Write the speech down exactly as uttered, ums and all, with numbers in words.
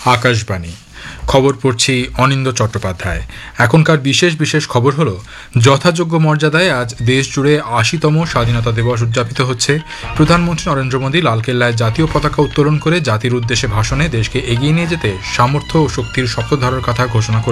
আকাশবাণী খবর পড়ছি অনিন্দ চট্টোপাধ্যায়। এখনকার বিশেষ বিশেষ খবর হলো, যথাযোগ্য মর্যাদায় আজ দেশ জুড়ে আশিতম স্বাধীনতা দিবস উদযাপিত হচ্ছে। প্রধানমন্ত্রী নরেন্দ্র মোদী লালকেল্লায় জাতীয় পতাকা উত্তোলন করে জাতির উদ্দেশ্যে ভাষণে দেশকে এগিয়ে নিয়ে যেতে সামর্থ্য ও শক্তির শপথ ধরার কথা ঘোষণা